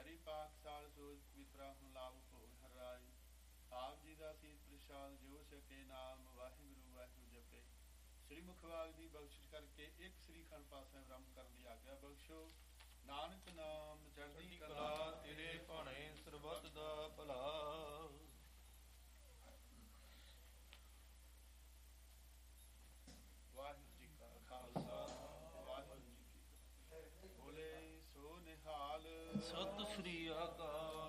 ਹਰੀ ਪਾਕਸ਼ਾਲ ਸੋਜ ਪਵਿੱਤਰਾਹੁ ਲਾਭ ਭੋਗ ਹਰ ਰਾਏ। ਆਪ ਜੀ ਦਾ ਸੀਤ ਪ੍ਰਸ਼ਾਦ ਜੋ ਸਕੇ ਨਾਮ ਵਾਹਿਗੁਰੂ ਵਾਹਿਗੁਰੂ ਜਪੇ। ਸ੍ਰੀ ਮੁਖਵਾਕ ਦੀ ਬਖਸ਼ਿਸ਼ ਕਰਕੇ ਇੱਕ ਸ੍ਰੀ ਖੰਡ ਪਾਸੇ ਆਰੰਭ ਕਰਨ ਦੀ ਆਗਿਆ ਬਖਸ਼ੋ। ਨਾਨਕ ਨਾਮ ਚੜ੍ਹਦੀ ਕਲਾ ਤੇਰੇ ਭਾਣੇ ਸਰਬੱਤ ਦਾ ਭਲਾ। ਵਾਹਿਗੁਰੂ ਜੀ ਕਾ ਖਾਲਸਾ ਵਾਹਿਗੁਰੂ ਜੀ ਕੀ ਫਤਿਹ। ਬੋਲੇ ਸੋ ਨਿਹਾਲ ਸਤਿ ਸ੍ਰੀ ਅਕਾਲ।